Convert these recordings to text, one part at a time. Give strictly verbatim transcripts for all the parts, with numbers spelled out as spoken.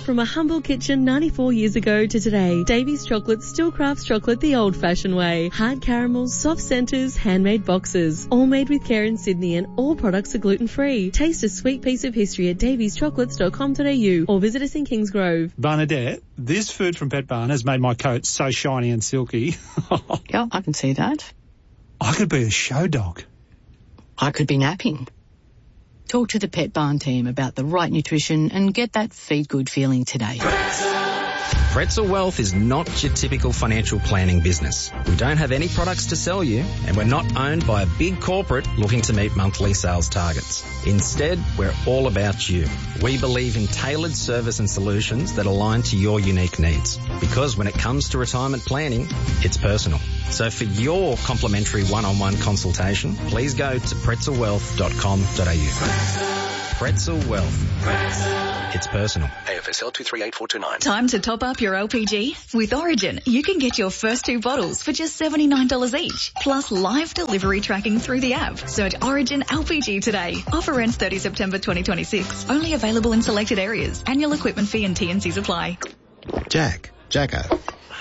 from a humble kitchen ninety-four years ago to today. Davy's Chocolate still crafts chocolate the old-fashioned way. Hard caramels, soft centres, handmade boxes. All made with care in Sydney, and all products are gluten-free. Taste a sweet piece of history at davies chocolates dot com dot a u or visit us in Kingsgrove. Bernadette, this food from Pet Barn has made my coat so shiny and silky. Yeah, I can see that. I could be a show dog. I could be napping. Talk to the Pet Barn team about the right nutrition and get that feed good feeling today. Pretzel Wealth is not your typical financial planning business. We don't have any products to sell you, and we're not owned by a big corporate looking to meet monthly sales targets. Instead, we're all about you. We believe in tailored service and solutions that align to your unique needs. Because when it comes to retirement planning, it's personal. So for your complimentary one-on-one consultation, please go to pretzel wealth dot com dot a u. Pretzel Wealth. It's personal. A F S L two three eight four two nine. Time to top up your L P G? With Origin, you can get your first two bottles for just seventy-nine dollars each, plus live delivery tracking through the app. Search Origin L P G today. Offer ends thirtieth September twenty twenty-six. Only available in selected areas. Annual equipment fee and T and Cs apply. Jack. Jacko.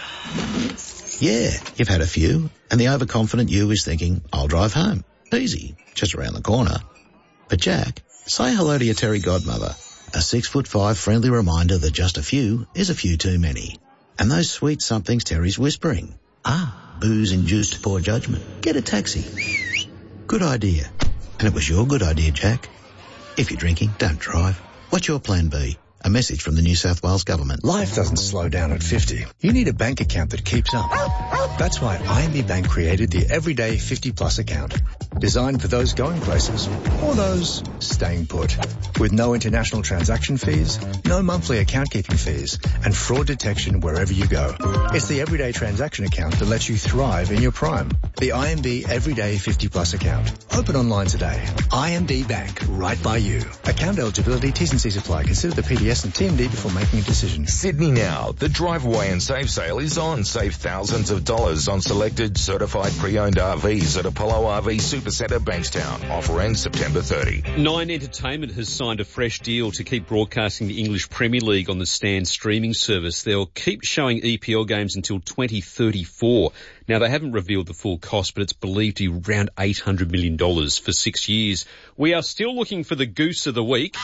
Yeah, you've had a few, and the overconfident you is thinking, I'll drive home. Easy, just around the corner. But Jack, say hello to your Terry godmother. A six foot five friendly reminder that just a few is a few too many. And those sweet somethings Terry's whispering. Ah, booze-induced poor judgment. Get a taxi. Good idea. And it was your good idea, Jack. If you're drinking, don't drive. What's your plan B? A message from the New South Wales Government. Life doesn't slow down at fifty. You need a bank account that keeps up. That's why I M B Bank created the Everyday fifty Plus account. Designed for those going places or those staying put. With no international transaction fees, no monthly account keeping fees, and fraud detection wherever you go. It's the Everyday transaction account that lets you thrive in your prime. The I M B Everyday fifty Plus account. Open online today. I M B Bank, right by you. Account eligibility, T's and C's apply. Consider the P D S and T M D before making a decision. Sydney Now. The Drive Away and Save sale is on. Save thousands of dollars on selected certified pre-owned R Vs at Apollo R V Supercentre, Bankstown. Offer ends September thirtieth. Nine Entertainment has signed a fresh deal to keep broadcasting the English Premier League on the Stan streaming service. They'll keep showing E P L games until twenty thirty-four. Now, they haven't revealed the full cost, but it's believed to be around eight hundred million dollars for six years. We are still looking for the Goose of the Week.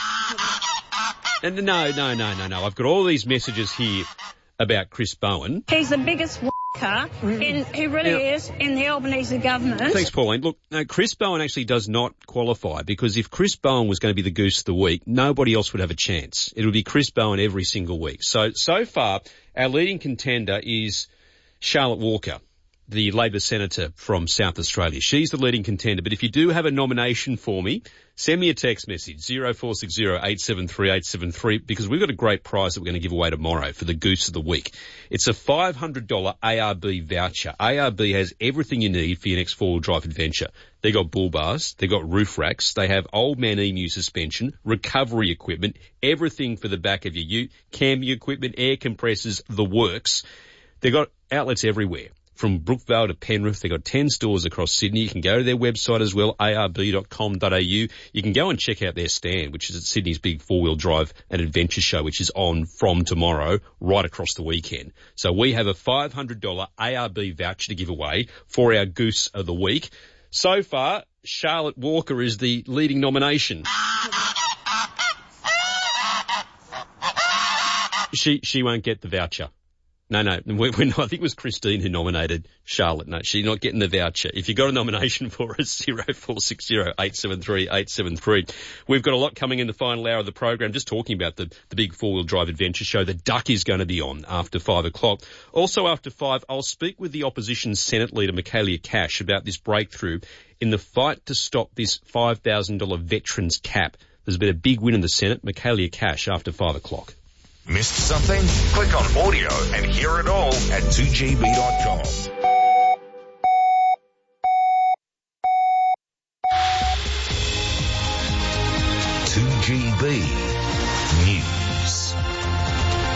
And no, no, no, no, no. I've got all these messages here about Chris Bowen. He's the biggest w***er, in, he really now, is, in the Albanese government. Thanks, Pauline. Look, no, Chris Bowen actually does not qualify, because if Chris Bowen was going to be the Goose of the Week, nobody else would have a chance. It would be Chris Bowen every single week. So, so far, our leading contender is Charlotte Walker, the Labor Senator from South Australia. She's the leading contender. But if you do have a nomination for me, send me a text message, zero four six zero eight seven three eight seven three, because we've got a great prize that we're going to give away tomorrow for the Goose of the Week. It's a five hundred dollars A R B voucher. A R B has everything you need for your next four-wheel drive adventure. They got bull bars, they got roof racks, they have Old Man Emu suspension, recovery equipment, everything for the back of your ute, camping equipment, air compressors, the works. They've got outlets everywhere. From Brookvale to Penrith, they've got ten stores across Sydney. You can go to their website as well, a r b dot com dot a u. You can go and check out their stand, which is at Sydney's big four-wheel drive and adventure show, which is on from tomorrow right across the weekend. So we have a five hundred dollars A R B voucher to give away for our Goose of the Week. So far, Charlotte Walker is the leading nomination. She she won't get the voucher. No, no, we're not. I think it was Christine who nominated Charlotte. No, she's not getting the voucher. If you've got a nomination for us, zero four six zero eight seven three eight seven three. We've got a lot coming in the final hour of the program, just talking about the, the big four-wheel drive adventure show. The Duck is going to be on after five o'clock. Also after five, I'll speak with the opposition Senate leader, Michaelia Cash, about this breakthrough in the fight to stop this five thousand dollars veterans cap. There's been a big win in the Senate. Michaelia Cash after five o'clock. Missed something? Click on audio and hear it all at two g b dot com. two G B News.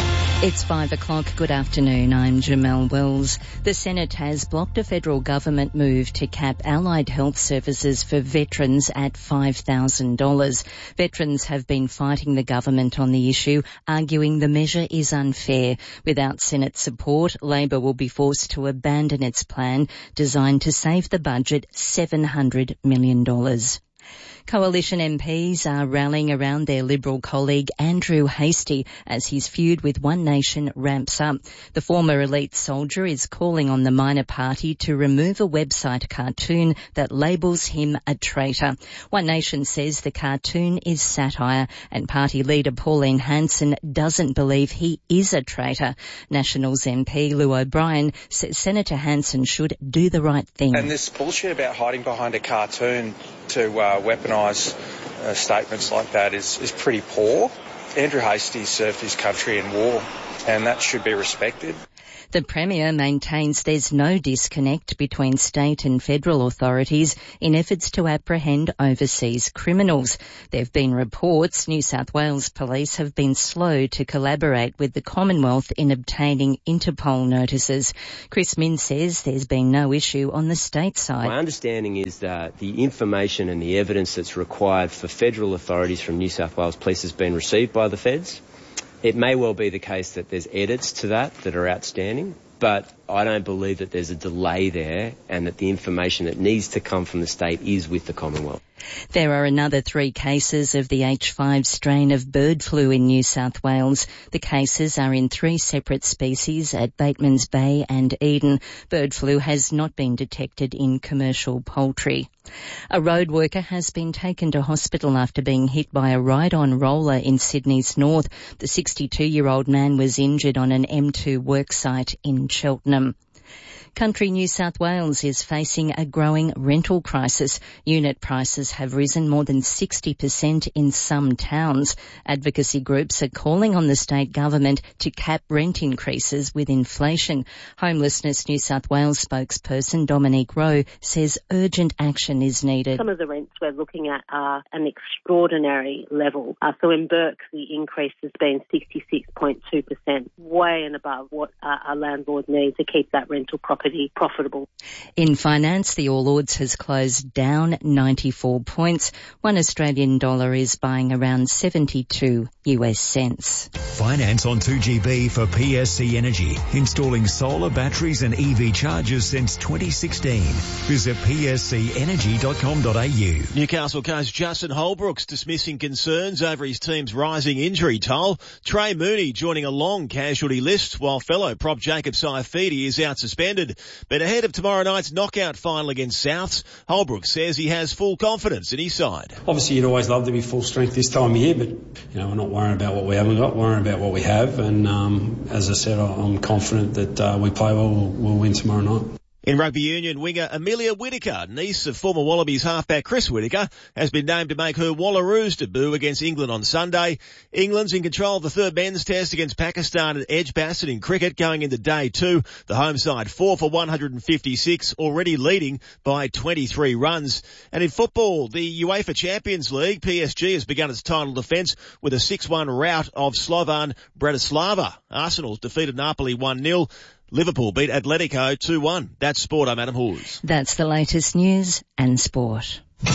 It's five o'clock. Good afternoon. I'm Jamelle Wells. The Senate has blocked a federal government move to cap allied health services for veterans at five thousand dollars. Veterans have been fighting the government on the issue, arguing the measure is unfair. Without Senate support, Labor will be forced to abandon its plan designed to save the budget seven hundred million dollars. Coalition M Ps are rallying around their Liberal colleague Andrew Hastie as his feud with One Nation ramps up. The former elite soldier is calling on the minor party to remove a website cartoon that labels him a traitor. One Nation says the cartoon is satire, and party leader Pauline Hanson doesn't believe he is a traitor. Nationals M P Lou O'Brien says Senator Hanson should do the right thing. And this bullshit about hiding behind a cartoon to uh, weaponise uh, statements like that is, is pretty poor. Andrew Hastie served his country in war, and that should be respected. The Premier maintains there's no disconnect between state and federal authorities in efforts to apprehend overseas criminals. There have been reports New South Wales police have been slow to collaborate with the Commonwealth in obtaining Interpol notices. Chris Min says there's been no issue on the state side. My understanding is that the information and the evidence that's required for federal authorities from New South Wales Police has been received by the feds. It may well be the case that there's edits to that that are outstanding, but I don't believe that there's a delay there and that the information that needs to come from the state is with the Commonwealth. There are another three cases of the H five strain of bird flu in New South Wales. The cases are in three separate species at Batemans Bay and Eden. Bird flu has not been detected in commercial poultry. A road worker has been taken to hospital after being hit by a ride-on roller in Sydney's north. The sixty-two-year-old man was injured on an M two worksite in Cheltenham. Country New South Wales is facing a growing rental crisis. Unit prices have risen more than sixty percent in some towns. Advocacy groups are calling on the state government to cap rent increases with inflation. Homelessness New South Wales spokesperson Dominique Rowe says urgent action is needed. Some of the rents we're looking at are an extraordinary level. Uh, so in Burke, the increase has been sixty-six point two percent, way and above what uh, our landlord needs to keep that rental property profitable. In finance, the All Ords has closed down ninety-four points. One Australian dollar is buying around seventy-two U S cents. Finance on two G B for P S C Energy, installing solar batteries and E V chargers since twenty sixteen. Visit p s c energy dot com dot a u. Newcastle coach Justin Holbrook's dismissing concerns over his team's rising injury toll. Trey Mooney joining a long casualty list, while fellow prop Jacob Saifidi is out suspended. But ahead of tomorrow night's knockout final against Souths, Holbrook says he has full confidence in his side. Obviously, you'd always love to be full strength this time of year, but you know, we're not worrying about what we haven't got, worrying about what we have. And um, as I said, I'm confident that uh, we play well, we'll, we'll win tomorrow night. In rugby union, winger Amelia Whittaker, niece of former Wallabies halfback Chris Whittaker, has been named to make her Wallaroos debut against England on Sunday. England's in control of the third men's test against Pakistan at Edgbaston in cricket going into day two. The home side four for one hundred fifty-six, already leading by twenty-three runs. And in football, the UEFA Champions League, P S G has begun its title defence with a six one rout of Slovan Bratislava. Arsenal defeated Napoli one nil. Liverpool beat Atletico two one. That's sport. I'm Adam Hawes. That's the latest news and sport. A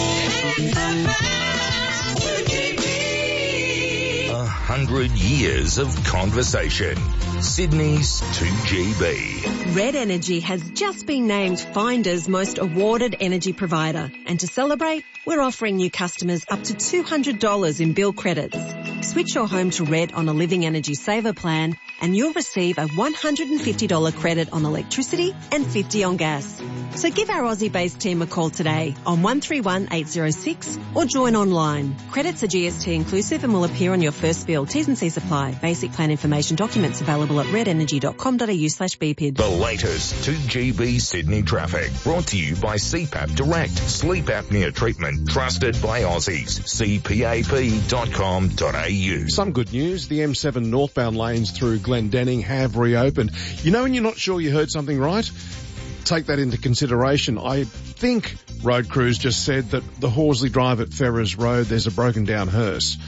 hundred years of conversation. Sydney's two G B. Red Energy has just been named Finder's most awarded energy provider. And to celebrate, we're offering new customers up to two hundred dollars in bill credits. Switch your home to Red on a Living Energy Saver plan and you'll receive a one hundred fifty dollars credit on electricity and fifty dollars on gas. So give our Aussie-based team a call today on one three one eight zero six or join online. Credits are G S T inclusive and will appear on your first bill. T's and C's apply. Basic plan information documents available at red energy dot com dot a u slash b p i d. The latest two G B Sydney traffic brought to you by C PAP Direct. Sleep apnea treatment trusted by Aussies. c p a p dot com dot a u. Some good news. The M seven northbound lanes through Glendenning have reopened. You know when you're not sure you heard something right? Take that into consideration. I think road crews just said that the Horsley Drive at Ferrers Road, there's a broken down hearse.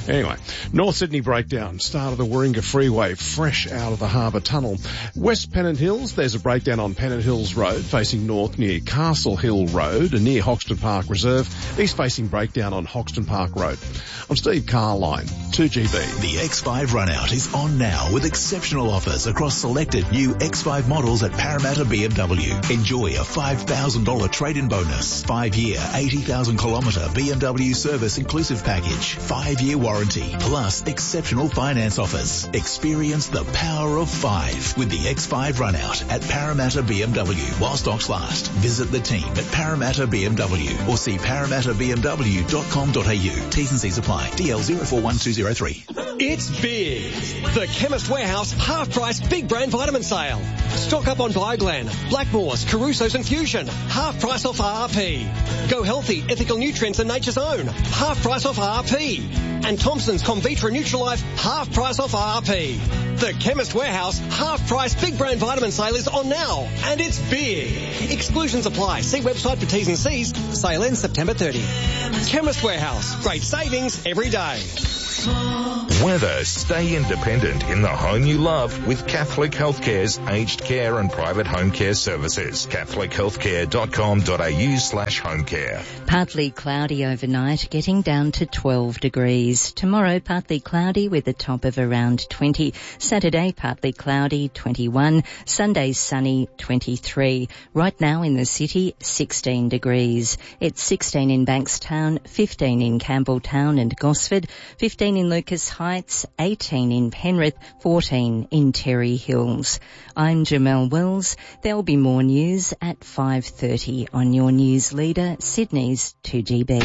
Anyway, North Sydney breakdown. Start of the Warringah Freeway, fresh out of the Harbour Tunnel. West Pennant Hills, there's a breakdown on Pennant Hills Road, facing north near Castle Hill Road and near Hoxton Park Reserve. East facing breakdown on Hoxton Park Road. I'm Steve Carline, two G B. The X five run-out is on now with exceptional offers across selected new X five models at Parramatta B M W. Enjoy a five thousand dollars trade-in bonus, five-year, eighty thousand kilometre B M W service inclusive package, five-year warranty, plus exceptional finance offers. Experience the power of five with the X five run-out at Parramatta B M W while stocks last. Visit the team at Parramatta B M W or see parramatta b m w dot com dot a u. T's and C's apply. D L zero four one two zero three. It's big. The Chemist Warehouse half-price big brand vitamin sale. Stock up on Bioglan, Blackmore's, Caruso's and Fusion. Half price off R R P. Go Healthy, Ethical Nutrients and Nature's Own. Half price off R R P. And Thompson's Convitra Nutrilife, half price off R R P. The Chemist Warehouse half price big brand vitamin sale is on now. And it's big. Exclusions apply. See website for T's and C's. Sale ends September thirtieth. Chemist Warehouse. Great savings every day. Weather. Stay independent in the home you love with Catholic Healthcare's aged care and private home care services. catholic healthcare dot com dot a u slash home care. Partly cloudy overnight, getting down to twelve degrees. Tomorrow, partly cloudy with a top of around twenty. Saturday, partly cloudy, twenty-one. Sunday, sunny, twenty-three. Right now in the city, sixteen degrees. It's sixteen in Bankstown, fifteen in Campbelltown and Gosford, fifteen in Lucas Heights, eighteen in Penrith, fourteen in Terry Hills. I'm Jamelle Wells. There'll be more news at five thirty on your news leader, Sydney's two G B.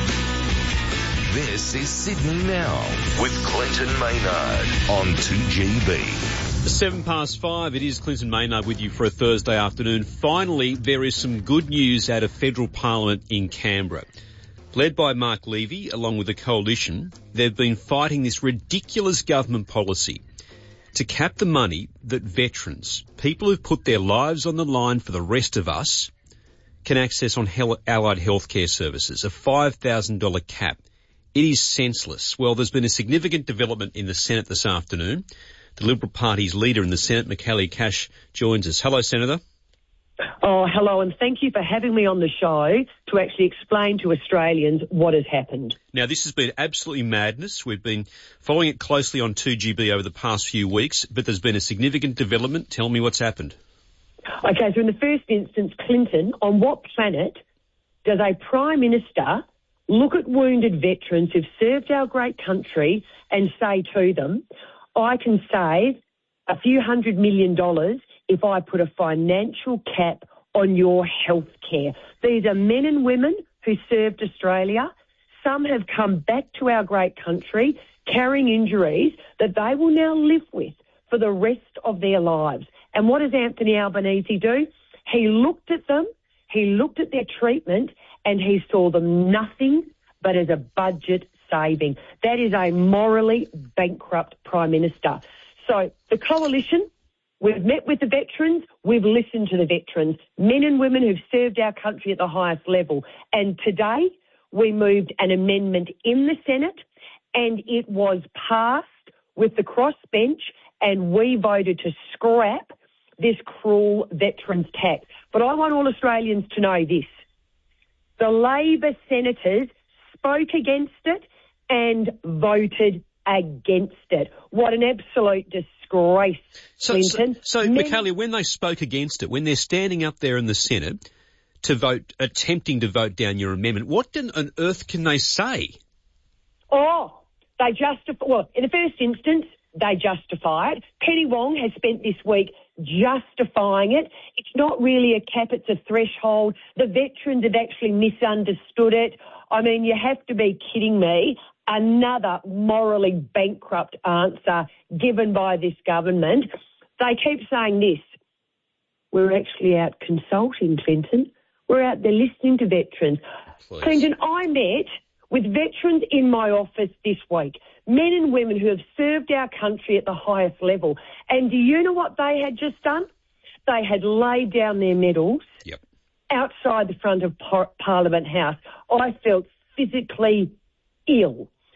This is Sydney Now with Clinton Maynard on two G B. Seven past five, it is Clinton Maynard with you for a Thursday afternoon. Finally, there is some good news out of federal parliament in Canberra. Led by Mark Levy, along with the coalition, they've been fighting this ridiculous government policy to cap the money that veterans, people who've put their lives on the line for the rest of us, can access on allied healthcare services, a five thousand dollars cap. It is senseless. Well, there's been a significant development in the Senate this afternoon. The Liberal Party's leader in the Senate, Michaelia Cash, joins us. Hello, Senator. Oh, hello, and thank you for having me on the show to actually explain to Australians what has happened. Now, this has been absolutely madness. We've been following it closely on two G B over the past few weeks, but there's been a significant development. Tell me what's happened. Okay, so in the first instance, Clinton, on what planet does a Prime Minister look at wounded veterans who've served our great country and say to them, I can save a few hundred million dollars if I put a financial cap on your health care? These are men and women who served Australia. Some have come back to our great country carrying injuries that they will now live with for the rest of their lives. And what does Anthony Albanese do? He looked at them, he looked at their treatment, and he saw them nothing but as a budget saving. That is a morally bankrupt Prime Minister. So the coalition, we've met with the veterans, we've listened to the veterans, men and women who've served our country at the highest level. And today we moved an amendment in the Senate and it was passed with the crossbench and we voted to scrap this cruel veterans tax. But I want all Australians to know this. The Labor senators spoke against it and voted against it. What an absolute disgrace, so, Clinton. So, so Michaelia, when they spoke against it, when they're standing up there in the Senate to vote, attempting to vote down your amendment, what on earth can they say? Oh, they justify, well, in the first instance, they justify it. Penny Wong has spent this week justifying it. It's not really a cap, it's a threshold. The veterans have actually misunderstood it. I mean, you have to be kidding me. Another morally bankrupt answer given by this government. They keep saying this. We're actually out consulting, Clinton. We're out there listening to veterans. Please. Clinton, I met with veterans in my office this week, men and women who have served our country at the highest level. And do you know what they had just done? They had laid down their medals yep. outside the front of par- Parliament House. I felt physically ill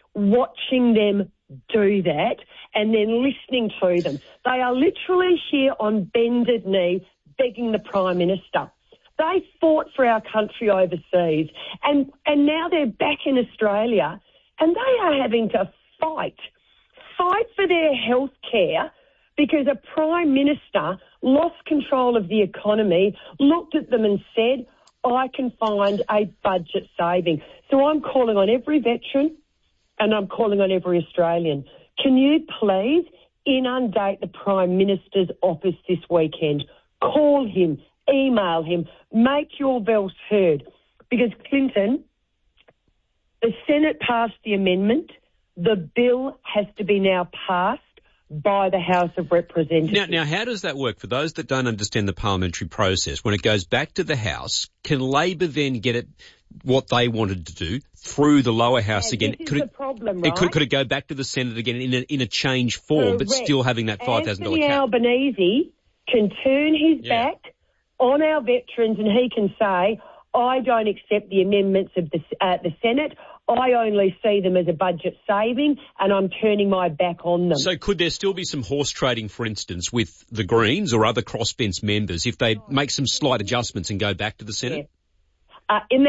watching them do that and then listening to them. They are literally here on bended knee begging the Prime Minister. They fought for our country overseas and, and now they're back in Australia and they are having to fight, fight for their health care because a Prime Minister lost control of the economy, looked at them and said, I can find a budget saving. So I'm calling on every veteran and I'm calling on every Australian. Can you please inundate the Prime Minister's office this weekend? Call him, email him, make your voice heard. Because Clinton, the Senate passed the amendment. The bill has to be now passed by the House of Representatives. Now, now, how does that work? For those that don't understand the parliamentary process, when it goes back to the House, can Labor then get it what they wanted to do through the lower house yeah, again? This could is it, the problem, it right? could, could it go back to the Senate again in a, in a changed form, Correct. but still having that five thousand dollars Anthony cap? Albanese can turn his Yeah. back on our veterans and he can say, I don't accept the amendments of the, uh, the Senate. I only see them as a budget saving and I'm turning my back on them. So could there still be some horse trading, for instance, with the Greens or other crossbench members if they make some slight adjustments and go back to the Senate? Yeah. Uh, in